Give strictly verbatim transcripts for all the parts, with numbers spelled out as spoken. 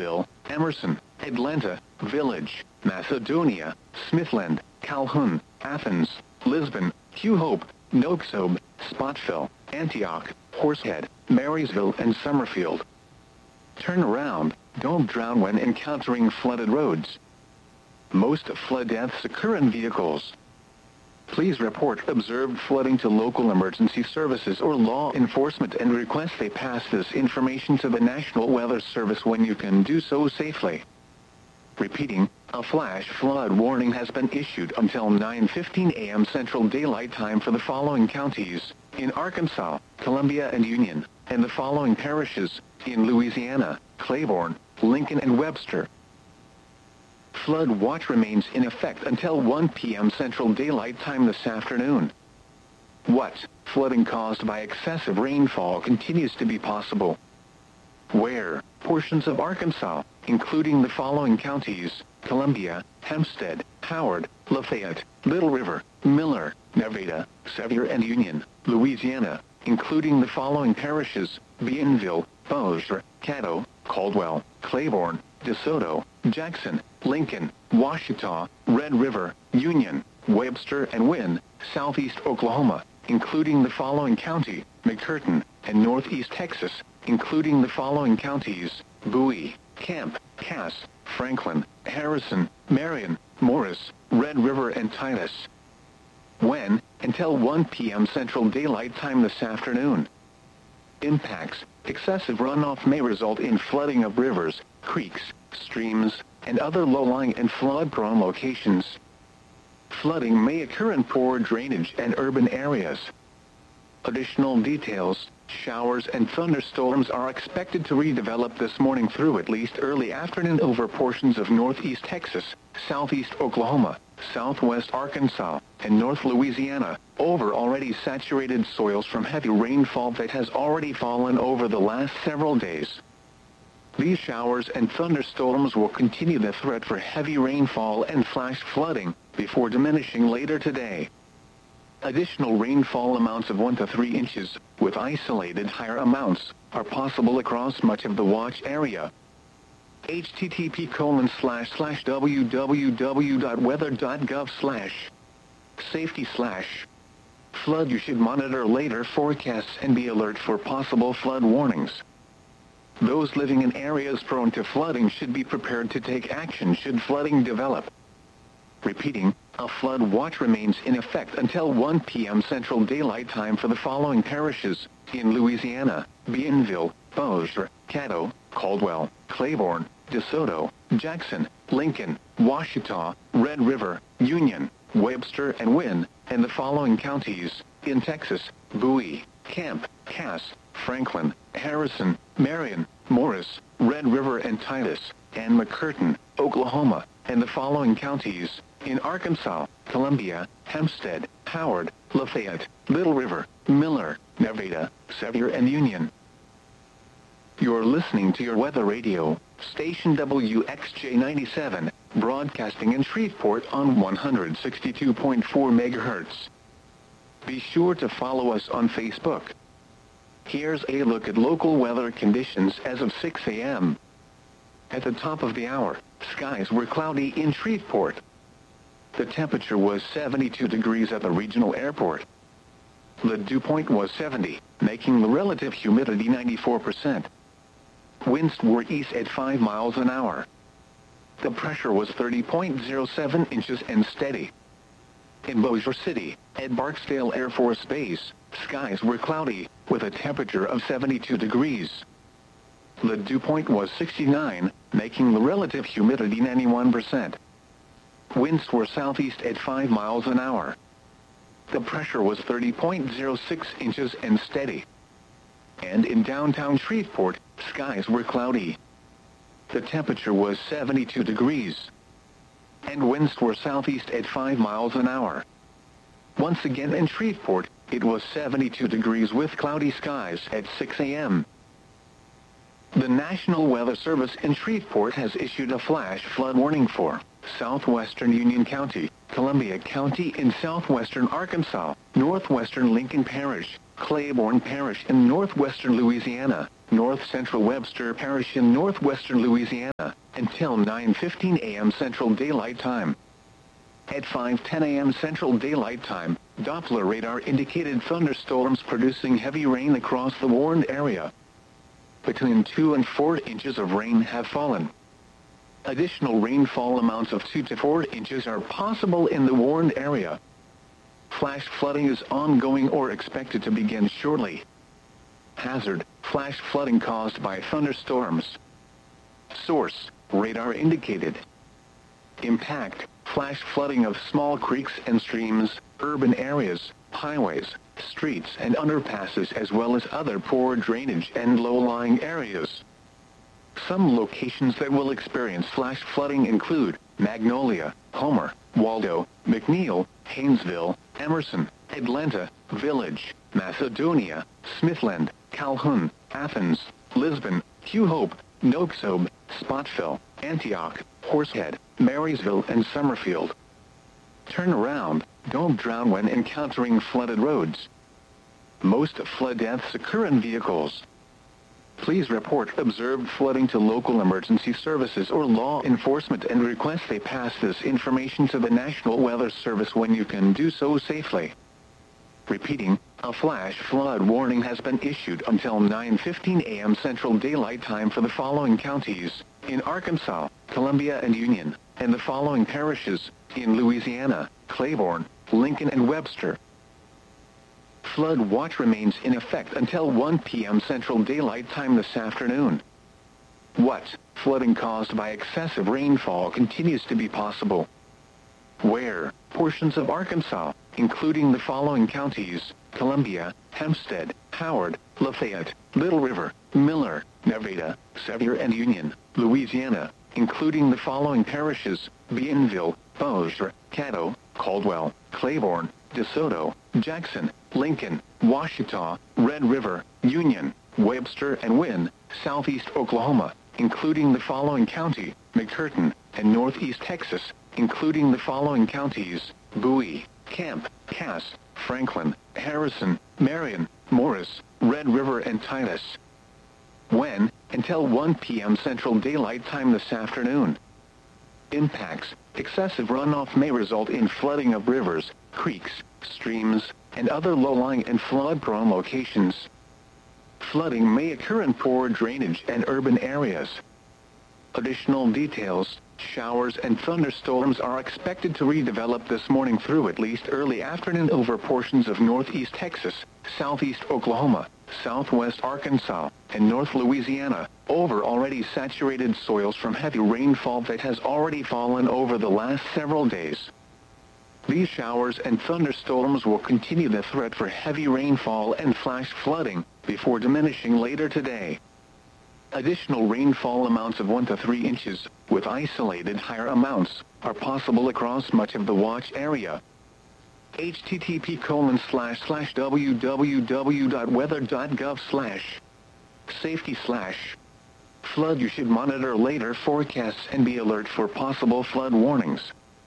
Marysville, Emerson, Atlanta, Village, Macedonia, Smithland, Calhoun, Athens, Lisbon, Hugh Hope, Noxobe, Spotville, Antioch, Horsehead, Marysville and Summerfield. Turn around, don't drown when encountering flooded roads. Most flood deaths occur in vehicles. Please report observed flooding to local emergency services or law enforcement and request they pass this information to the National Weather Service when you can do so safely. Repeating, a flash flood warning has been issued until nine fifteen a m Central Daylight Time for the following counties, in Arkansas, Columbia and Union, and the following parishes, in Louisiana, Claiborne, Lincoln and Webster. Flood watch remains in effect until one p m Central Daylight Time this afternoon. What? Flooding caused by excessive rainfall continues to be possible. Where? Portions of Arkansas, including the following counties, Columbia, Hempstead, Howard, Lafayette, Little River, Miller, Nevada, Sevier and Union, Louisiana, including the following parishes, Bienville, Bossier, Caddo, Caldwell, Claiborne, DeSoto, Jackson, Lincoln, Washita, Red River, Union, Webster and Wynne, Southeast Oklahoma, including the following county, McCurtain, and Northeast Texas, including the following counties, Bowie, Camp, Cass, Franklin, Harrison, Marion, Morris, Red River and Titus. When? Until one p m Central Daylight Time this afternoon. Impacts. Excessive runoff may result in flooding of rivers, creeks, streams, and other low-lying and flood-prone locations. Flooding may occur in poor drainage and urban areas. Additional details. Showers and thunderstorms are expected to redevelop this morning through at least early afternoon over portions of northeast Texas, southeast Oklahoma, southwest Arkansas, and north Louisiana, over already saturated soils from heavy rainfall that has already fallen over the last several days. These showers and thunderstorms will continue the threat for heavy rainfall and flash flooding, before diminishing later today. Additional rainfall amounts of one to three inches, with isolated higher amounts, are possible across much of the watch area. H T T P colon slash slash www dot weather dot gov slash safety slash flood. You should monitor later forecasts and be alert for possible flood warnings. Those living in areas prone to flooding should be prepared to take action should flooding develop. Repeating, a flood watch remains in effect until one p m Central Daylight Time for the following parishes, in Louisiana, Bienville, Bossier, Caddo, Caldwell, Claiborne, DeSoto, Jackson, Lincoln, Washita, Red River, Union, Webster and Wynne, and the following counties, in Texas, Bowie, Camp, Cass, Franklin, Harrison, Marion, Morris, Red River and Titus, and McCurtain, Oklahoma, and the following counties, in Arkansas, Columbia, Hempstead, Howard, Lafayette, Little River, Miller, Nevada, Sevier and Union. You're listening to your weather radio, station W X J ninety-seven, broadcasting in Shreveport on one hundred sixty-two point four megahertz. Be sure to follow us on Facebook. Here's a look at local weather conditions as of six a m At the top of the hour, skies were cloudy in Shreveport. The temperature was seventy-two degrees at the regional airport. The dew point was seventy, making the relative humidity ninety-four percent. Winds were east at five miles an hour. The pressure was thirty point zero seven inches and steady. In Bossier City, at Barksdale Air Force Base, skies were cloudy, with a temperature of seventy-two degrees. The dew point was sixty-nine, making the relative humidity ninety-one percent. Winds were southeast at five miles an hour. The pressure was thirty point zero six inches and steady. And in downtown Shreveport, skies were cloudy. The temperature was seventy-two degrees. And winds were southeast at five miles an hour. Once again in Shreveport, it was seventy-two degrees with cloudy skies at six a m The National Weather Service in Shreveport has issued a flash flood warning for southwestern Union County, Columbia County in southwestern Arkansas, northwestern Lincoln Parish, Claiborne Parish in northwestern Louisiana, North Central Webster Parish in northwestern Louisiana, until nine fifteen a m Central Daylight Time. At five ten a m Central Daylight Time, Doppler radar indicated thunderstorms producing heavy rain across the warned area. Between two and four inches of rain have fallen. Additional rainfall amounts of two to four inches are possible in the warned area. Flash flooding is ongoing or expected to begin shortly. Hazard: flash flooding caused by thunderstorms. Source: radar indicated. Impact: flash flooding of small creeks and streams, urban areas, highways, streets and underpasses, as well as other poor drainage and low-lying areas. Some locations that will experience flash flooding include Magnolia, Homer, Waldo, McNeil, Haynesville, Emerson, Atlanta, Village, Macedonia, Smithland, Calhoun, Athens, Lisbon, Hugh Hope, Noxob, Spotville, Antioch, Horsehead, Marysville and Summerfield. Turn around, don't drown when encountering flooded roads. Most flood deaths occur in vehicles. Please report observed flooding to local emergency services or law enforcement and request they pass this information to the National Weather Service when you can do so safely. Repeating, a flash flood warning has been issued until nine fifteen a m Central Daylight Time for the following counties: in Arkansas, Columbia and Union, and the following parishes: in Louisiana, Claiborne, Lincoln and Webster. Flood watch remains in effect until one p m Central Daylight Time this afternoon. What? Flooding caused by excessive rainfall continues to be possible. Where? Portions of Arkansas, including the following counties: Columbia, Hempstead, Howard, Lafayette, Little River, Miller, Nevada, Sevier and Union. Louisiana, including the following parishes: Bienville, Bossier, Caddo, Caldwell, Claiborne, DeSoto, Jackson, Lincoln, Washita, Red River, Union, Webster and Wynne. Southeast Oklahoma, including the following county: McCurtain, and Northeast Texas, including the following counties: Bowie, Camp, Cass, Franklin, Harrison, Marion, Morris, Red River and Titus. When? Until one p m Central Daylight Time this afternoon. Impacts: excessive runoff may result in flooding of rivers, creeks, streams, and other low-lying and flood-prone locations. Flooding may occur in poor drainage and urban areas. Additional details: showers and thunderstorms are expected to redevelop this morning through at least early afternoon over portions of northeast Texas, southeast Oklahoma, southwest Arkansas, and north Louisiana, over already saturated soils from heavy rainfall that has already fallen over the last several days. These showers and thunderstorms will continue the threat for heavy rainfall and flash flooding before diminishing later today. Additional rainfall amounts of one to three inches, with isolated higher amounts, are possible across much of the watch area. H T T P colon slash slash www dot weather dot gov slash safety slash flood. You should monitor later forecasts and be alert for possible flood warnings.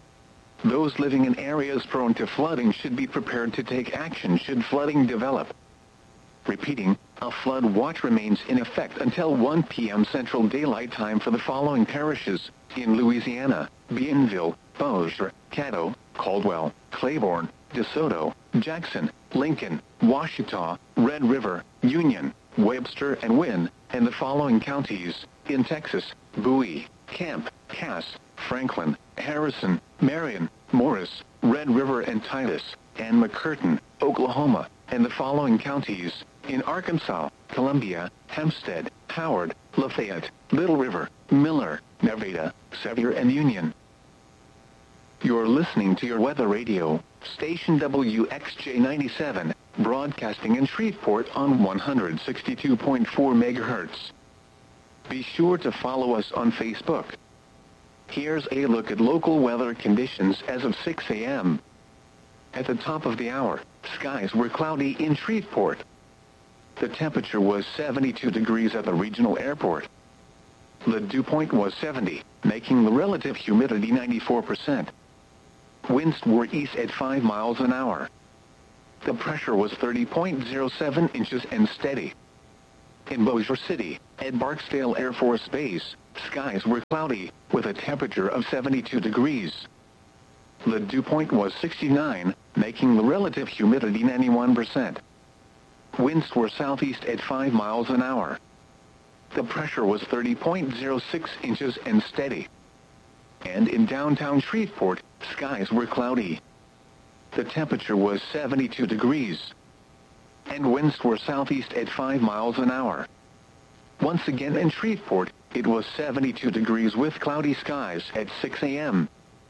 Those living in areas prone to flooding should be prepared to take action should flooding develop. Repeating, a flood watch remains in effect until one p m Central Daylight Time for the following parishes: in Louisiana, Bienville, Bossier, Caddo, Caldwell, Claiborne, DeSoto, Jackson, Lincoln, Washita, Red River, Union, Webster and Wynne, and the following counties: in Texas, Bowie, Camp, Cass, Franklin, Harrison, Marion, Morris, Red River and Titus, and McCurtain, Oklahoma, and the following counties: in Arkansas, Columbia, Hempstead, Howard, Lafayette, Little River, Miller, Nevada, Sevier and Union. You're listening to your weather radio, station W X J ninety-seven, broadcasting in Shreveport on one hundred sixty-two point four megahertz. Be sure to follow us on Facebook. Here's a look at local weather conditions as of six a m At the top of the hour, skies were cloudy in Shreveport. The temperature was seventy-two degrees at the regional airport. The dew point was seventy, making the relative humidity ninety-four percent. Winds were east at five miles an hour. The pressure was thirty point zero seven inches and steady. In Bossier City, at Barksdale Air Force Base, skies were cloudy, with a temperature of seventy-two degrees. The dew point was sixty-nine, making the relative humidity ninety-one percent. Winds were southeast at five miles an hour. The pressure was thirty point zero six inches and steady. And in downtown Shreveport, skies were cloudy. The temperature was seventy-two degrees. And winds were southeast at five miles an hour. Once again in Shreveport, it was seventy-two degrees with cloudy skies at six a m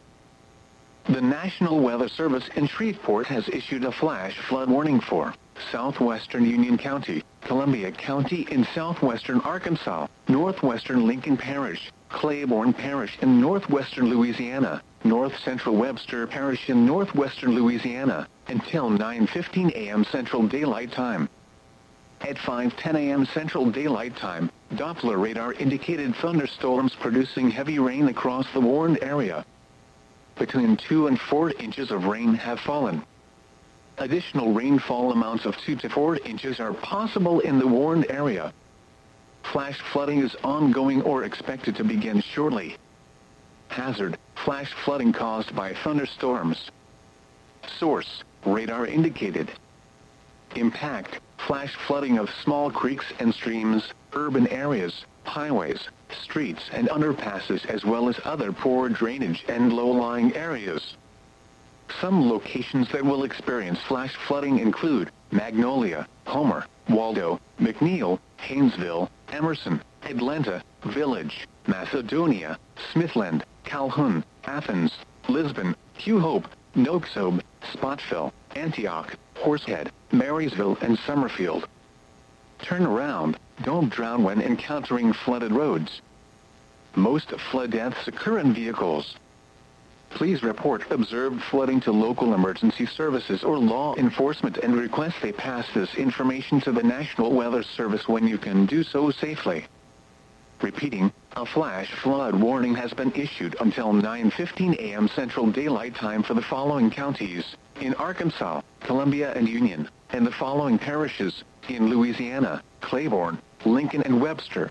The National Weather Service in Shreveport has issued a flash flood warning for southwestern Union County, Columbia County in southwestern Arkansas, northwestern Lincoln Parish, Claiborne Parish in northwestern Louisiana, north central Webster Parish in northwestern Louisiana, until nine fifteen a m Central Daylight Time. At five ten a m Central Daylight Time, Doppler radar indicated thunderstorms producing heavy rain across the warned area. Between two and four inches of rain have fallen. Additional rainfall amounts of two to four inches are possible in the warned area. Flash flooding is ongoing or expected to begin shortly. Hazard: flash flooding caused by thunderstorms. Source: radar indicated. Impact: flash flooding of small creeks and streams, urban areas, highways, streets and underpasses, as well as other poor drainage and low-lying areas. Some locations that will experience flash flooding include Magnolia, Homer, Waldo, McNeil, Haynesville, Emerson, Atlanta, Village, Macedonia, Smithland, Calhoun, Athens, Lisbon, Hugh Hope, Noxob, Spotville, Antioch, Horsehead, Marysville and Summerfield. Turn around, don't drown when encountering flooded roads. Most flood deaths occur in vehicles. Please report observed flooding to local emergency services or law enforcement and request they pass this information to the National Weather Service when you can do so safely. Repeating, a flash flood warning has been issued until nine fifteen a m Central Daylight Time for the following counties: in Arkansas, Columbia and Union, and the following parishes: in Louisiana, Claiborne, Lincoln and Webster.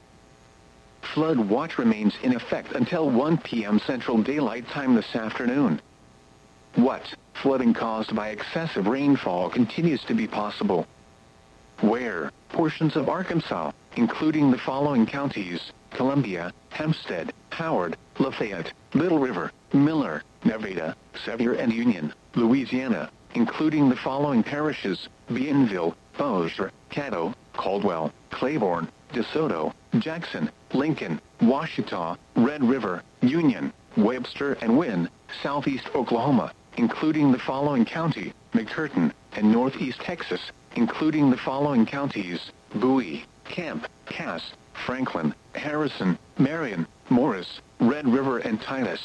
Flood watch remains in effect until one p m Central Daylight Time this afternoon. What? Flooding caused by excessive rainfall continues to be possible. Where? Portions of Arkansas, including the following counties: Columbia, Hempstead, Howard, Lafayette, Little River, Miller, Nevada, Sevier and Union. Louisiana, including the following parishes: Bienville, Bossier, Caddo, Caldwell, Claiborne, DeSoto, Jackson, Lincoln, Washita, Red River, Union, Webster and Wynne. Southeast Oklahoma, including the following county: McCurtain, and Northeast Texas, including the following counties: Bowie, Camp, Cass, Franklin, Harrison, Marion, Morris, Red River and Titus.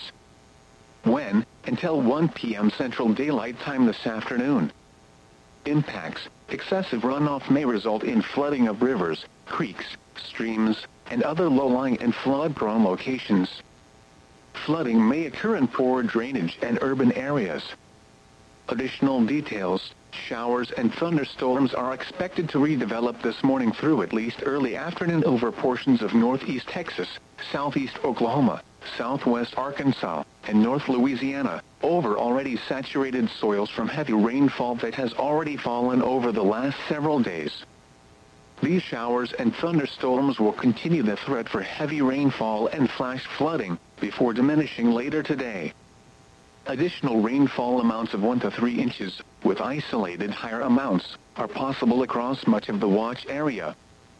When? Until one p m Central Daylight Time this afternoon. Impacts: excessive runoff may result in flooding of rivers, creeks, streams, and other low-lying and flood-prone locations. Flooding may occur in poor drainage and urban areas. Additional details: showers and thunderstorms are expected to redevelop this morning through at least early afternoon over portions of northeast Texas, southeast Oklahoma, southwest Arkansas, and north Louisiana, over already saturated soils from heavy rainfall that has already fallen over the last several days. These showers and thunderstorms will continue the threat for heavy rainfall and flash flooding, before diminishing later today. Additional rainfall amounts of one to three inches, with isolated higher amounts, are possible across much of the watch area.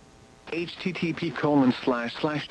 H T T P colon slash slash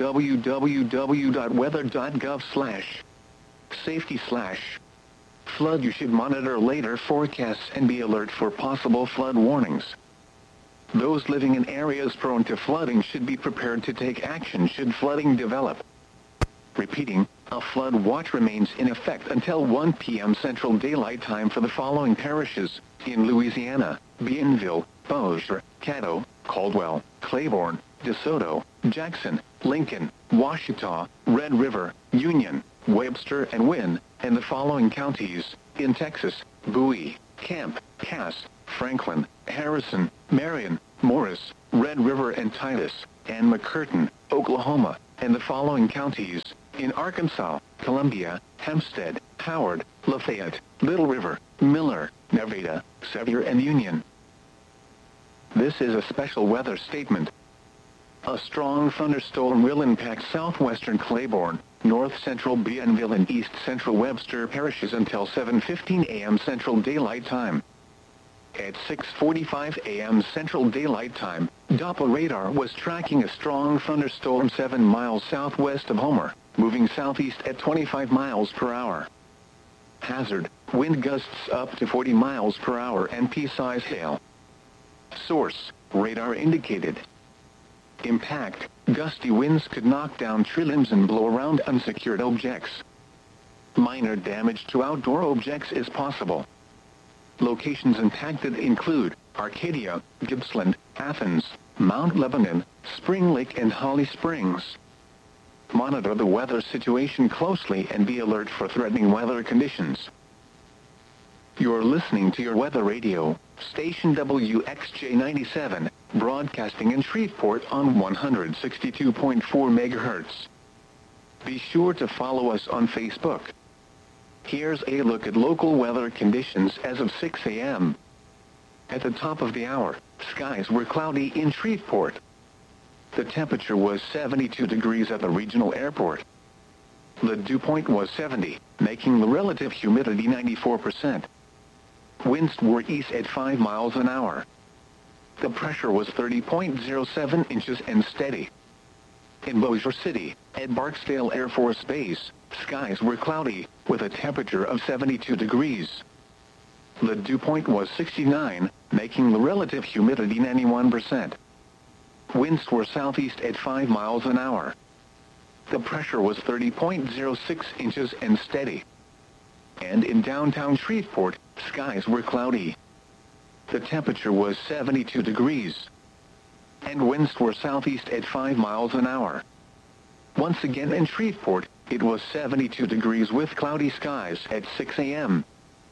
www dot weather dot gov slash safety slash flood. You should monitor later forecasts and be alert for possible flood warnings. Those living in areas prone to flooding should be prepared to take action should flooding develop. Repeating, a flood watch remains in effect until one p m Central Daylight Time for the following parishes: in Louisiana, Bienville, Bossier, Caddo, Caldwell, Claiborne, DeSoto, Jackson, Lincoln, Washita, Red River, Union, Webster and Wynne, and the following counties: in Texas, Bowie, Camp, Cass, Franklin, Harrison, Marion, Morris, Red River and Titus, and McCurtain, Oklahoma, and the following counties, in Arkansas: Columbia, Hempstead, Howard, Lafayette, Little River, Miller, Nevada, Sevier and Union. This is a special weather statement. A strong thunderstorm will impact southwestern Claiborne, north-central Bienville and east-central Webster parishes until seven fifteen a m Central Daylight Time. At six forty-five a m Central Daylight Time, Doppler radar was tracking a strong thunderstorm seven miles southwest of Homer, moving southeast at twenty-five miles per hour. Hazard: wind gusts up to forty miles per hour and pea-size hail. Source: radar indicated. Impact: gusty winds could knock down tree limbs and blow around unsecured objects. Minor damage to outdoor objects is possible. Locations impacted include Arcadia, Gippsland, Athens, Mount Lebanon, Spring Lake and Holly Springs. Monitor the weather situation closely and be alert for threatening weather conditions. You're listening to your weather radio, station W X J ninety-seven, broadcasting in Shreveport on one hundred sixty-two point four megahertz. Be sure to follow us on Facebook. Here's a look at local weather conditions as of six a m At the top of the hour, skies were cloudy in Shreveport. The temperature was seventy-two degrees at the regional airport. The dew point was seventy, making the relative humidity ninety-four percent. Winds were east at five miles an hour. The pressure was thirty point zero seven inches and steady. In Bossier City, at Barksdale Air Force Base, skies were cloudy, with a temperature of seventy-two degrees. The dew point was sixty-nine, making the relative humidity ninety-one percent. Winds were southeast at five miles an hour. The pressure was thirty point zero six inches and steady. And in downtown Shreveport, skies were cloudy. The temperature was seventy-two degrees. And winds were southeast at five miles an hour. Once again in Shreveport, it was seventy-two degrees with cloudy skies at six a m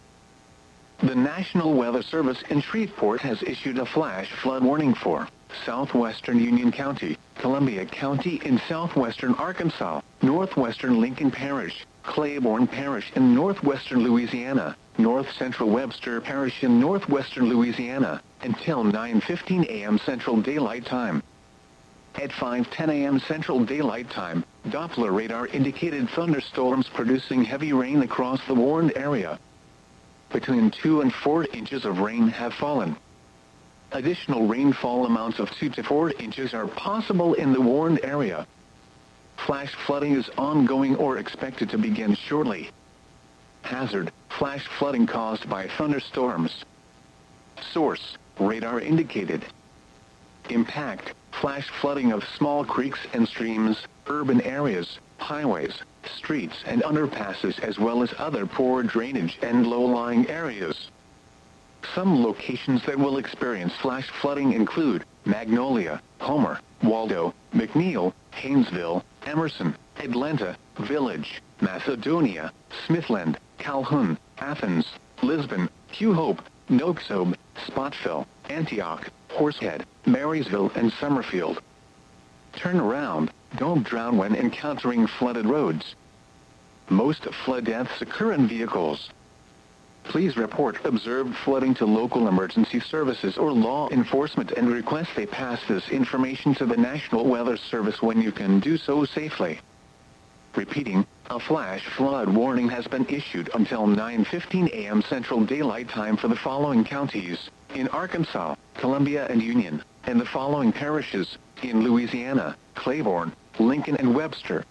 The National Weather Service in Shreveport has issued a flash flood warning for southwestern Union County, Columbia County in southwestern Arkansas, northwestern Lincoln Parish, Claiborne Parish in northwestern Louisiana, north-central Webster Parish in northwestern Louisiana, until nine fifteen a m Central Daylight Time. At five ten a m Central Daylight Time, Doppler radar indicated thunderstorms producing heavy rain across the warned area. Between two and four inches of rain have fallen. Additional rainfall amounts of two to four inches are possible in the warned area. Flash flooding is ongoing or expected to begin shortly. Hazard: flash flooding caused by thunderstorms. Source: radar indicated. Impact: flash flooding of small creeks and streams, urban areas, highways, streets and underpasses, as well as other poor drainage and low-lying areas. Some locations that will experience flash flooding include Magnolia, Homer, Waldo, McNeil, Haynesville, Emerson, Atlanta, Village, Macedonia, Smithland, Calhoun, Athens, Lisbon, Hugh Hope, Noxob, Spotville, Antioch, Horsehead, Marysville, and Summerfield. Turn around, don't drown when encountering flooded roads. Most flood deaths occur in vehicles. Please report observed flooding to local emergency services or law enforcement and request they pass this information to the National Weather Service when you can do so safely. Repeating, a flash flood warning has been issued until nine fifteen a m Central Daylight Time for the following counties, in Arkansas, Columbia and Union, and the following parishes, in Louisiana, Claiborne, Lincoln and Webster.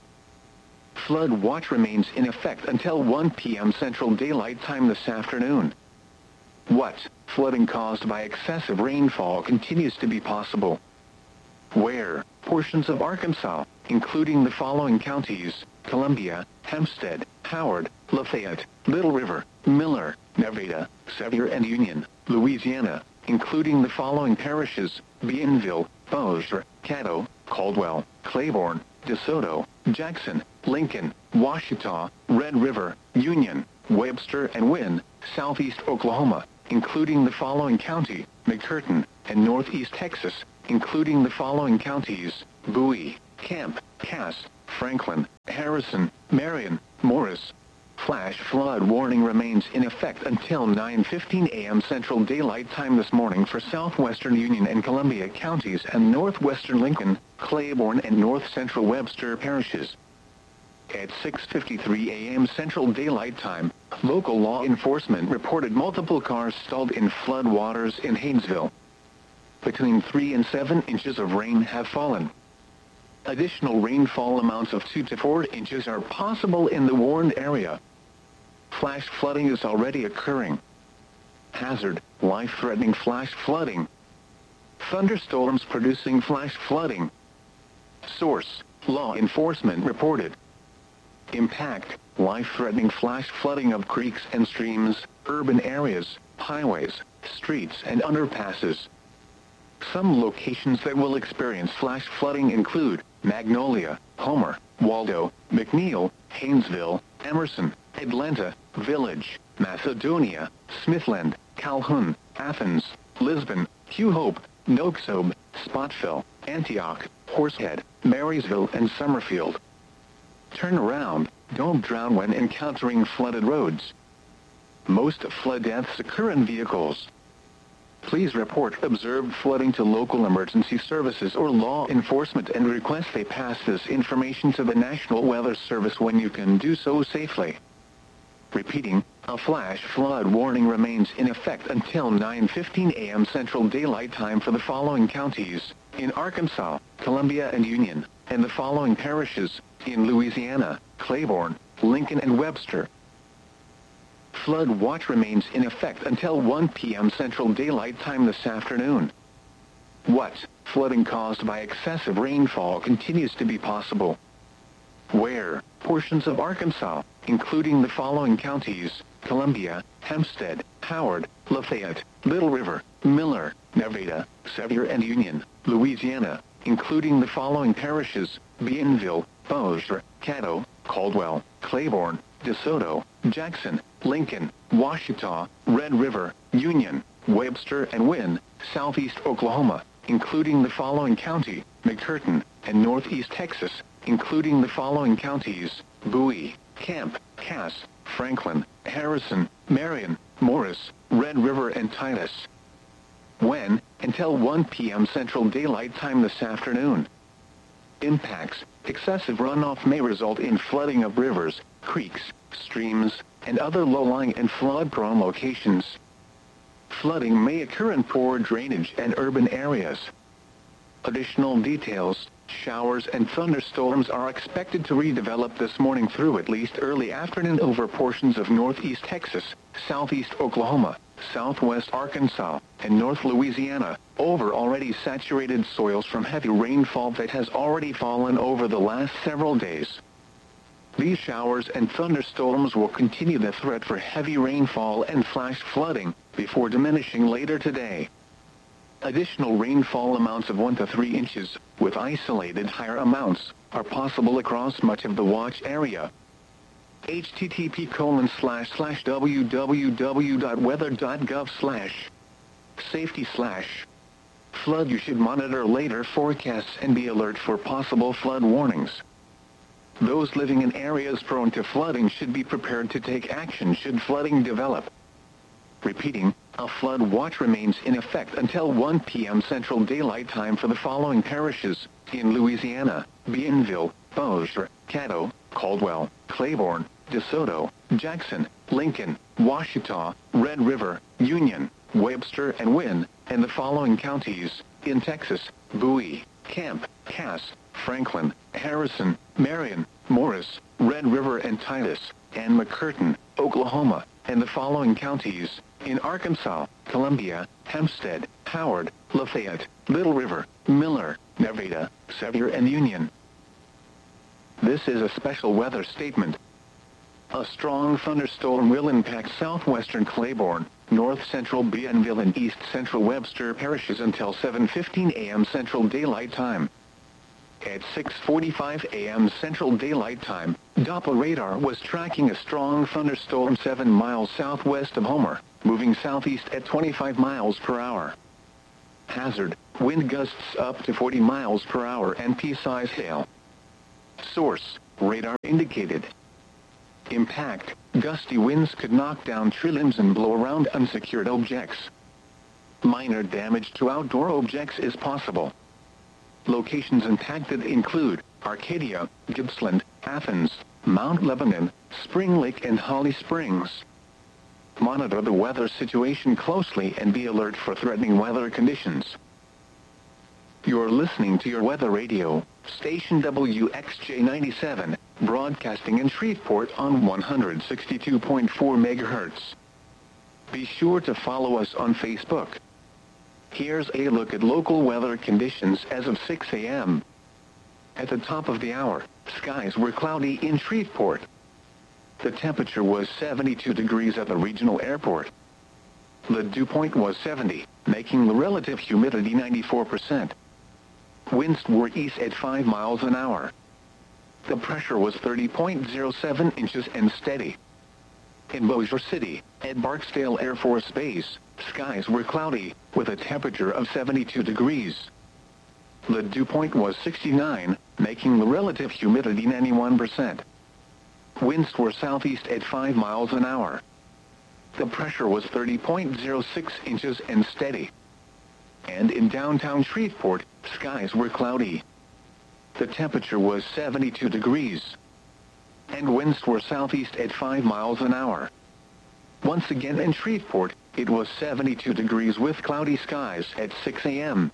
Flood watch remains in effect until one p m Central Daylight Time this afternoon. What? Flooding caused by excessive rainfall continues to be possible. Where? Portions of Arkansas, including the following counties, Columbia, Hempstead, Howard, Lafayette, Little River, Miller, Nevada, Sevier and Union, Louisiana, including the following parishes, Bienville, Bossier, Caddo, Caldwell, Claiborne, DeSoto, Jackson, Lincoln, Washita, Red River, Union, Webster and Wynne, Southeast Oklahoma, including the following county, McCurtain, and northeast Texas, including the following counties, Bowie, Camp, Cass, Franklin, Harrison, Marion, Morris. Flash flood warning remains in effect until nine fifteen a m Central Daylight Time this morning for southwestern Union and Columbia counties and northwestern Lincoln, Claiborne and north central Webster parishes. At six fifty-three a m Central Daylight Time, local law enforcement reported multiple cars stalled in flood waters in Haynesville. Between three and seven inches of rain have fallen. Additional rainfall amounts of two to four inches are possible in the warned area. Flash flooding is already occurring. Hazard, life-threatening flash flooding. Thunderstorms producing flash flooding. Source, law enforcement reported. Impact, life-threatening flash flooding of creeks and streams, urban areas, highways, streets and underpasses. Some locations that will experience flash flooding include Magnolia, Homer, Waldo, McNeil, Haynesville, Emerson, Atlanta, Village, Macedonia, Smithland, Calhoun, Athens, Lisbon, Hugh Hope, Noxobe, Spotville, Antioch, Horsehead, Marysville and Summerfield. Turn around, don't drown when encountering flooded roads. Most flood deaths occur in vehicles. Please report observed flooding to local emergency services or law enforcement and request they pass this information to the National Weather Service when you can do so safely. Repeating, a flash flood warning remains in effect until nine fifteen a m Central Daylight Time for the following counties, in Arkansas, Columbia and Union, and the following parishes, in Louisiana, Claiborne, Lincoln and Webster. Flood watch remains in effect until one p m Central Daylight Time this afternoon. What? Flooding caused by excessive rainfall continues to be possible. Where? Portions of Arkansas, including the following counties, Columbia, Hempstead, Howard, Lafayette, Little River, Miller, Nevada, Sevier and Union, Louisiana, including the following parishes, Bienville, Bossier, Caddo, Caldwell, Claiborne, DeSoto, Jackson, Lincoln, Washita, Red River, Union, Webster and Wynne, Southeast Oklahoma, including the following county, McCurtain, and Northeast Texas, including the following counties, Bowie, Camp, Cass, Franklin, Harrison, Marion, Morris, Red River and Titus. When? Until one p m Central Daylight Time this afternoon. Impacts. Excessive runoff may result in flooding of rivers, creeks, streams, and other low-lying and flood-prone locations. Flooding may occur in poor drainage and urban areas. Additional details. Showers and thunderstorms are expected to redevelop this morning through at least early afternoon over portions of northeast Texas, southeast Oklahoma, southwest Arkansas, and north Louisiana, over already saturated soils from heavy rainfall that has already fallen over the last several days. These showers and thunderstorms will continue the threat for heavy rainfall and flash flooding, before diminishing later today. Additional rainfall amounts of one to three inches, with isolated higher amounts, are possible across much of the watch area. H T T P colon slash slash www dot weather dot gov slash safety slash flood. You should monitor later forecasts and be alert for possible flood warnings. Those living in areas prone to flooding should be prepared to take action should flooding develop. Repeating, a flood watch remains in effect until one p m Central Daylight Time for the following parishes, in Louisiana, Bienville, Bossier, Caddo, Caldwell, Claiborne, DeSoto, Jackson, Lincoln, Washita, Red River, Union, Webster and Wynne, and the following counties, in Texas, Bowie, Camp, Cass, Franklin, Harrison, Marion, Morris, Red River and Titus, and McCurtain, Oklahoma, and the following counties, in Arkansas, Columbia, Hempstead, Howard, Lafayette, Little River, Miller, Nevada, Sevier and Union. This is a special weather statement. A strong thunderstorm will impact southwestern Claiborne, north-central Bienville and east-central Webster parishes until seven fifteen a m Central Daylight Time. At six forty-five a m Central Daylight Time, Doppler radar was tracking a strong thunderstorm seven miles southwest of Homer, moving southeast at twenty-five miles per hour. Hazard, wind gusts up to forty miles per hour and pea-sized hail. Source, radar indicated. Impact, gusty winds could knock down tree limbs and blow around unsecured objects. Minor damage to outdoor objects is possible. Locations impacted include Arcadia, Gippsland, Athens, Mount Lebanon, Spring Lake and Holly Springs. Monitor the weather situation closely and be alert for threatening weather conditions. You're listening to your weather radio, station W X J ninety-seven, broadcasting in Shreveport on one hundred sixty-two point four megahertz. Be sure to follow us on Facebook. Here's a look at local weather conditions as of six a m At the top of the hour, skies were cloudy in Shreveport. The temperature was seventy-two degrees at the regional airport. The dew point was seventy, making the relative humidity ninety-four percent. Winds were east at five miles an hour. The pressure was thirty point zero seven inches and steady. In Bossier City, at Barksdale Air Force Base, skies were cloudy, with a temperature of seventy-two degrees. The dew point was sixty-nine, making the relative humidity ninety-one percent. Winds were southeast at five miles an hour. The pressure was thirty point zero six inches and steady. And in downtown Shreveport, skies were cloudy. The temperature was seventy-two degrees. And winds were southeast at five miles an hour. Once again in Shreveport, it was seventy-two degrees with cloudy skies at six a m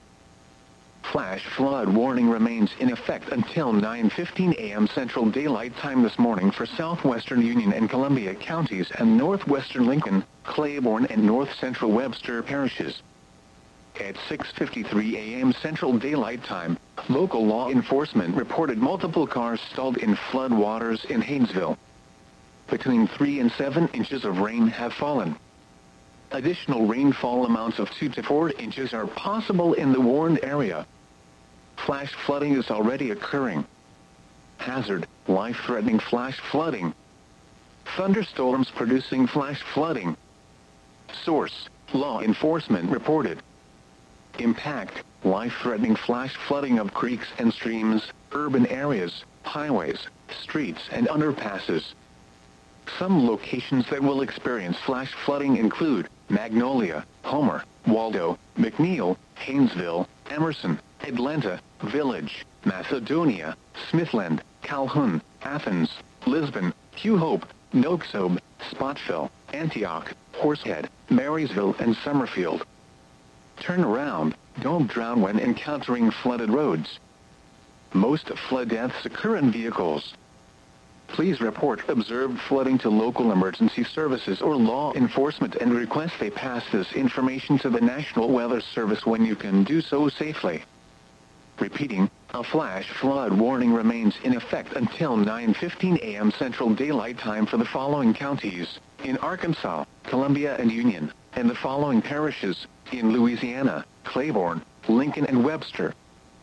Flash flood warning remains in effect until nine fifteen a m Central Daylight Time this morning for southwestern Union and Columbia counties and northwestern Lincoln, Claiborne and north central Webster parishes. At six fifty-three a m Central Daylight Time, local law enforcement reported multiple cars stalled in flood waters in Haynesville. Between three and seven inches of rain have fallen. Additional rainfall amounts of two to four inches are possible in the warned area. Flash flooding is already occurring. Hazard, life-threatening flash flooding. Thunderstorms producing flash flooding. Source, law enforcement reported. Impact, life-threatening flash flooding of creeks and streams, urban areas, highways, streets and underpasses. Some locations that will experience flash flooding include Magnolia, Homer, Waldo, McNeil, Haynesville, Emerson, Atlanta, Village, Macedonia, Smithland, Calhoun, Athens, Lisbon, Hugh Hope, Noxobe, Spotville, Antioch, Horsehead, Marysville and Summerfield. Turn around, don't drown when encountering flooded roads. Most flood deaths occur in vehicles. Please report observed flooding to local emergency services or law enforcement and request they pass this information to the National Weather Service when you can do so safely. Repeating, a flash flood warning remains in effect until nine fifteen a m Central Daylight Time for the following counties, in Arkansas, Columbia and Union, and the following parishes, in Louisiana, Claiborne, Lincoln and Webster.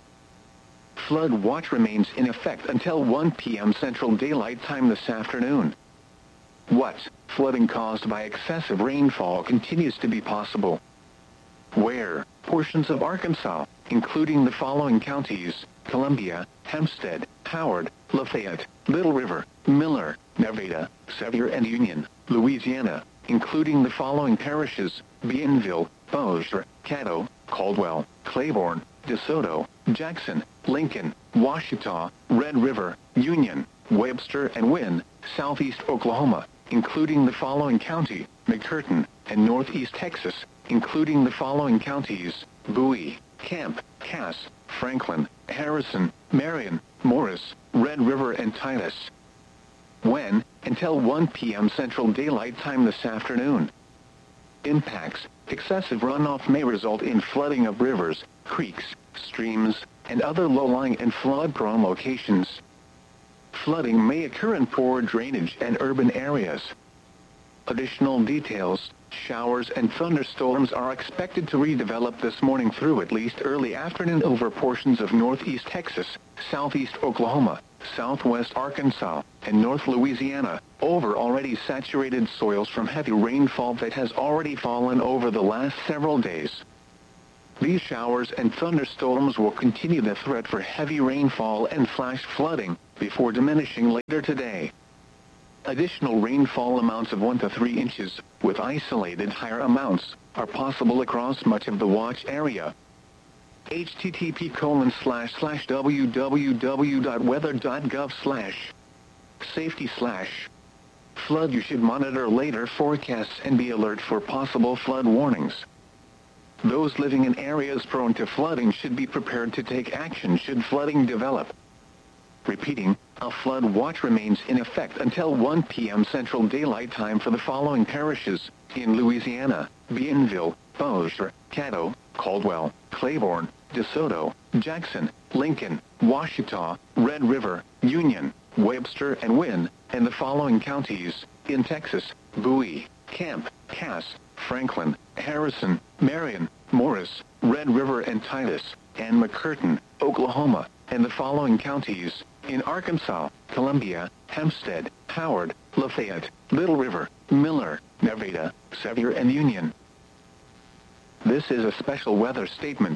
Flood watch remains in effect until one p m Central Daylight Time this afternoon. What? Flooding caused by excessive rainfall continues to be possible. Where? Portions of Arkansas, including the following counties, Columbia, Hempstead, Howard, Lafayette, Little River, Miller, Nevada, Sevier and Union, Louisiana, including the following parishes, Bienville, Bossier, Caddo, Caldwell, Claiborne, DeSoto, Jackson, Lincoln, Washita, Red River, Union, Webster and Wynn, Southeast Oklahoma, including the following county, McCurtain, and Northeast Texas, including the following counties, Bowie, Camp, Cass, Franklin, Harrison, Marion, Morris, Red River and Titus. When? Until one p m Central Daylight Time this afternoon. Impacts. Excessive runoff may result in flooding of rivers, creeks, streams, and other low-lying and flood-prone locations. Flooding may occur in poor drainage and urban areas. Additional details, Showers and thunderstorms are expected to redevelop this morning through at least early afternoon over portions of northeast Texas, southeast Oklahoma, southwest Arkansas, and north Louisiana, over already saturated soils from heavy rainfall that has already fallen over the last several days. These showers and thunderstorms will continue the threat for heavy rainfall and flash flooding, before diminishing later today. Additional rainfall amounts of one to three inches, with isolated higher amounts, are possible across much of the watch area. H T T P colon slash slash www dot weather dot gov slash safety slash flood. You should monitor later forecasts and be alert for possible flood warnings. Those living in areas prone to flooding should be prepared to take action should flooding develop. Repeating, a flood watch remains in effect until one p m Central Daylight Time for the following parishes in Louisiana: Bienville, Bossier, Caddo, Caldwell, Claiborne, DeSoto, Jackson, Lincoln, Ouachita, Red River, Union, Webster, and Wynne, and the following counties in Texas: Bowie, Camp, Cass, Franklin, Harrison, Marion, Morris, Red River, and Titus, and McCurtain, Oklahoma, and the following counties in Arkansas: Columbia, Hempstead, Howard, Lafayette, Little River, Miller, Nevada, Sevier, and Union. This is a special weather statement.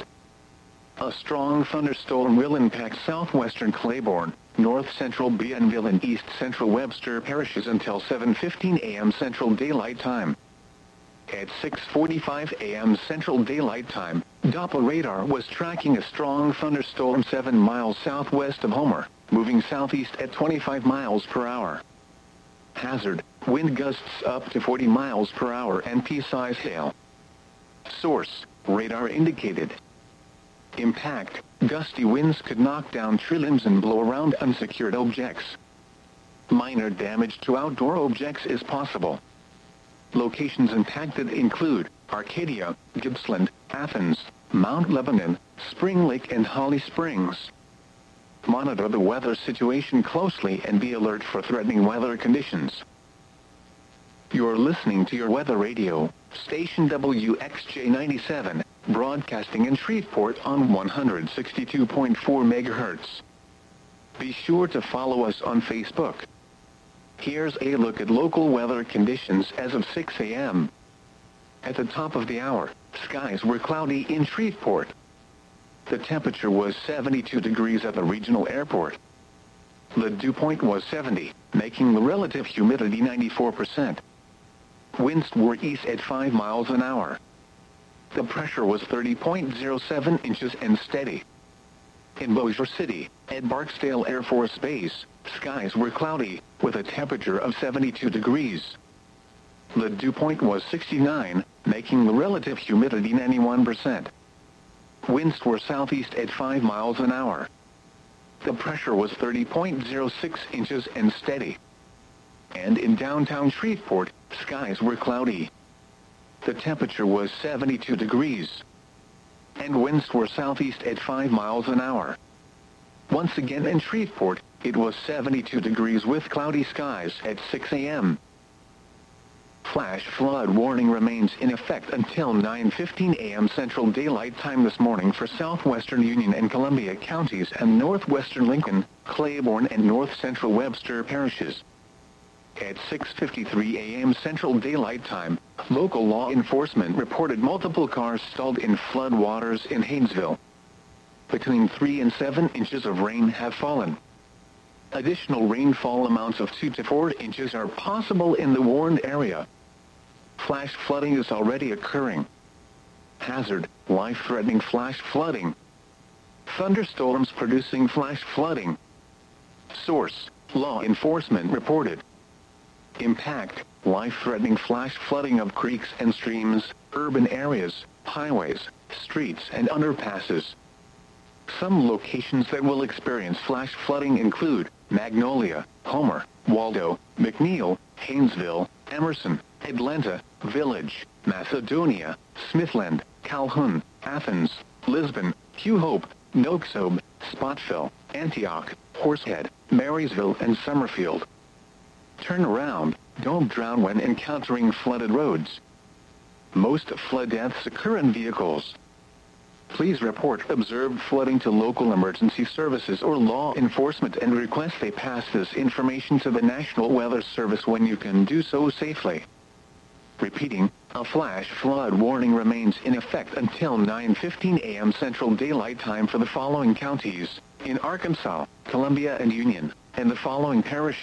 A strong thunderstorm will impact southwestern Claiborne, north-central Bienville, and east-central Webster parishes until seven fifteen a m Central Daylight Time. At six forty-five a m Central Daylight Time, Doppler radar was tracking a strong thunderstorm seven miles southwest of Homer, moving southeast at twenty-five miles per hour. Hazard: wind gusts up to forty miles per hour and pea-size hail. Source: radar indicated. Impact: gusty winds could knock down tree limbs and blow around unsecured objects. Minor damage to outdoor objects is possible. Locations impacted include Arcadia, Gippsland, Athens, Mount Lebanon, Spring Lake, and Holly Springs. Monitor the weather situation closely and be alert for threatening weather conditions. You're listening to your weather radio, station W X J ninety-seven, broadcasting in Shreveport on one hundred sixty-two point four megahertz. Be sure to follow us on Facebook. Here's a look at local weather conditions as of six a m At the top of the hour, skies were cloudy in Shreveport. The temperature was seventy-two degrees at the regional airport. The dew point was seventy, making the relative humidity ninety-four percent. Winds were east at five miles an hour. The pressure was thirty point zero seven inches and steady. In Bossier City, at Barksdale Air Force Base, skies were cloudy, with a temperature of seventy-two degrees. The dew point was sixty-nine, making the relative humidity ninety-one percent. Winds were southeast at five miles an hour. The pressure was thirty point zero six inches and steady. And in downtown Shreveport, skies were cloudy. The temperature was seventy-two degrees. And winds were southeast at five miles an hour. Once again in Shreveport, it was seventy-two degrees with cloudy skies at six a m Flash flood warning remains in effect until nine fifteen a m Central Daylight Time this morning for southwestern Union and Columbia counties and northwestern Lincoln, Claiborne, and north-central Webster parishes. At six fifty-three a m Central Daylight Time, local law enforcement reported multiple cars stalled in flood waters in Haynesville. Between three and seven inches of rain have fallen. Additional rainfall amounts of two to four inches are possible in the warned area. Flash flooding is already occurring. Hazard: life-threatening flash flooding. Thunderstorms producing flash flooding. Source: law enforcement reported. Impact: life-threatening flash flooding of creeks and streams, urban areas, highways, streets, and underpasses. Some locations that will experience flash flooding include Magnolia, Homer, Waldo, McNeil, Haynesville, Emerson, Atlanta, Village, Macedonia, Smithland, Calhoun, Athens, Lisbon, Hugh Hope, Noxob, Spotville, Antioch, Horsehead, Marysville, and Summerfield. Turn around, don't drown when encountering flooded roads. Most flood deaths occur in vehicles. Please report observed flooding to local emergency services or law enforcement and request they pass this information to the National Weather Service when you can do so safely. Repeating, a flash flood warning remains in effect until nine fifteen a m Central Daylight Time for the following counties: in Arkansas, Columbia and Union, and the following parishes.